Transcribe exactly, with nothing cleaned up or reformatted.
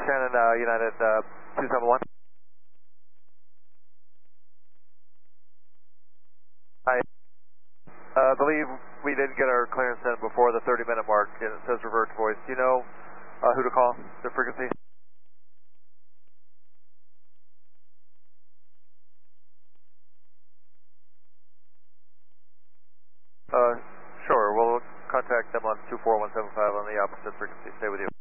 Shannon, uh, United uh, two seven one. I uh, believe we didn't get our clearance in before the thirty minute mark, and it says revert voice. Do you know uh, who to call, the frequency? Uh, sure, we'll contact them on two four one seven five on the opposite frequency. Stay with you.